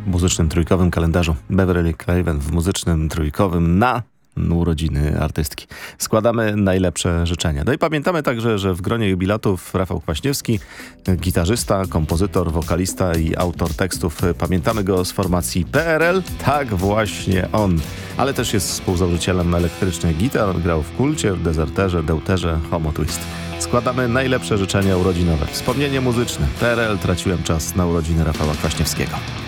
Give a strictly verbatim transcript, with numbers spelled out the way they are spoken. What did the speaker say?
muzycznym trójkowym kalendarzu Beverly Craven w muzycznym trójkowym na urodziny artystki. Składamy najlepsze życzenia. No i pamiętamy także, że w gronie jubilatów Rafał Kwaśniewski, gitarzysta, kompozytor, wokalista i autor tekstów. Pamiętamy go z formacji P R L. Tak, właśnie on. Ale też jest współzałożycielem Elektrycznych Gitar. Grał w Kulcie, w Dezerterze, Deuterze, Homo Twist. Składamy najlepsze życzenia urodzinowe. Wspomnienie muzyczne. P R L. Traciłem czas na urodziny Rafała Kwaśniewskiego.